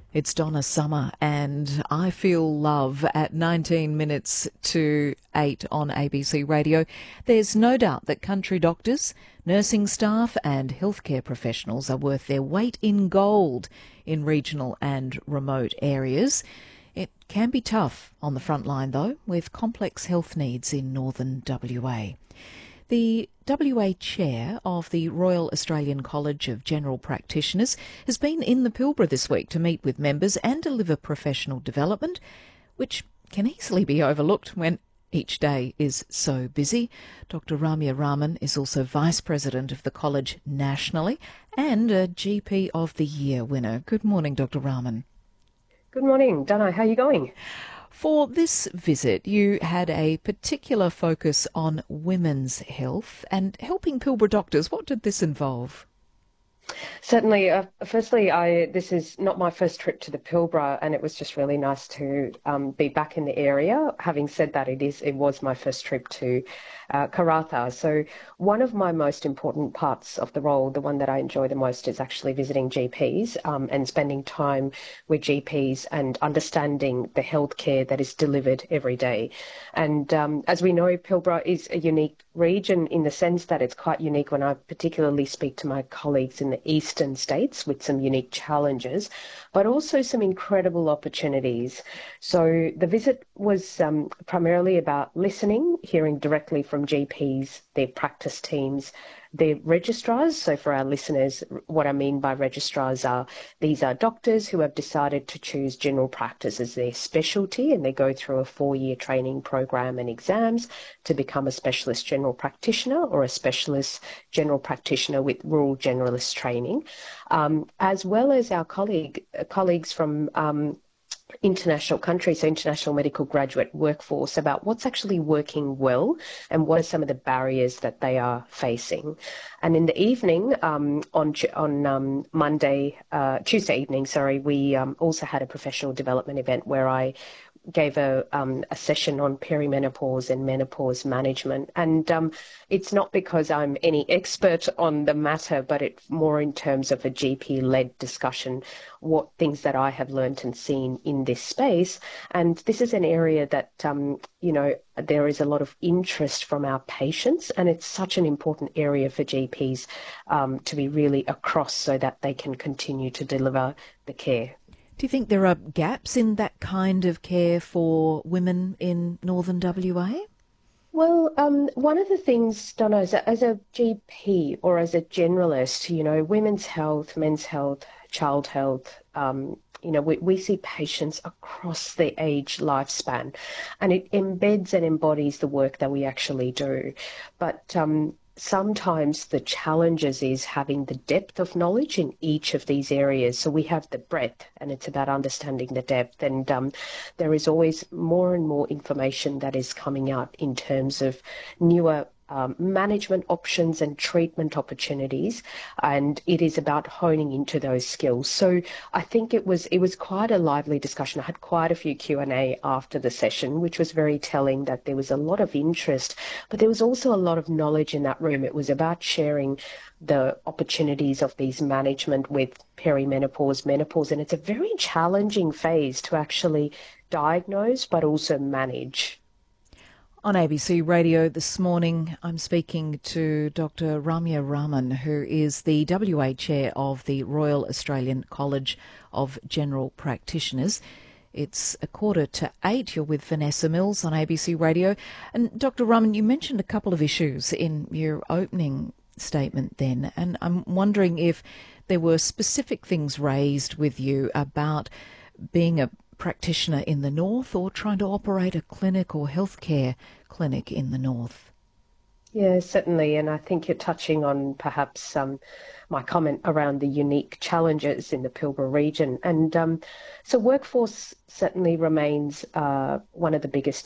It's Donna Summer and I Feel Love at 19 minutes to 8 on ABC Radio. There's no doubt that country doctors, nursing staff and healthcare professionals are worth their weight in gold in regional and remote areas. It can be tough on the front line though, with complex health needs in northern WA. The WA chair of the Royal Australian College of General Practitioners has been in the Pilbara this week to meet with members and deliver professional development, which can easily be overlooked when each day is so busy. Dr Ramya Raman is also Vice President of the College nationally and a GP of the Year winner. Good morning, Dr Raman. Good morning, Donna. How are you going? For this visit, you had a particular focus on women's health and helping Pilbara doctors. What did this involve? Certainly. Firstly, this is not my first trip to the Pilbara, and it was just really nice to be back in the area. Having said that, it was my first trip to Karratha. So one of my most important parts of the role, the one that I enjoy the most, is actually visiting GPs and spending time with GPs and understanding the healthcare that is delivered every day. And as we know, Pilbara is a unique region in the sense that it's quite unique when I particularly speak to my colleagues in the eastern states with some unique challenges, but also some incredible opportunities. So the visit was primarily about listening, hearing directly from GPs, their practice teams, their registrars. So for our listeners, what I mean by registrars these are doctors who have decided to choose general practice as their specialty, and they go through a 4-year training program and exams to become a specialist general practitioner or a specialist general practitioner with rural generalist training, as well as our colleagues from international countries, so international medical graduate workforce, about what's actually working well and what are some of the barriers that they are facing. And in the evening, on Tuesday evening, we also had a professional development event where I gave a session on perimenopause and menopause management. And it's not because I'm any expert on the matter, but it's more in terms of a GP-led discussion, what things that I have learnt and seen in this space. And this is an area that, there is a lot of interest from our patients, and it's such an important area for GPs to be really across so that they can continue to deliver the care. Do you think there are gaps in that kind of care for women in northern WA? Well, one of the things, Donna, as a GP or as a generalist, women's health, men's health, child health, we see patients across the age lifespan, and it embeds and embodies the work that we actually do. But sometimes the challenges is having the depth of knowledge in each of these areas. So we have the breadth, and it's about understanding the depth. And there is always more and more information that is coming out in terms of newer management options and treatment opportunities, and it is about honing into those skills. So I think it was quite a lively discussion. I had quite a few Q&A after the session, which was very telling that there was a lot of interest, but there was also a lot of knowledge in that room. It was about sharing the opportunities of these management with perimenopause, menopause, and it's a very challenging phase to actually diagnose but also manage. On ABC Radio this morning, I'm speaking to Dr Ramya Raman, who is the WA chair of the Royal Australian College of General Practitioners. It's 7:45. You're with Vanessa Mills on ABC Radio. And Dr Raman, you mentioned a couple of issues in your opening statement then, and I'm wondering if there were specific things raised with you about being a practitioner in the north or trying to operate a clinic or healthcare clinic in the north. Yeah, certainly. And I think you're touching on perhaps my comment around the unique challenges in the Pilbara region. And so workforce certainly remains one of the biggest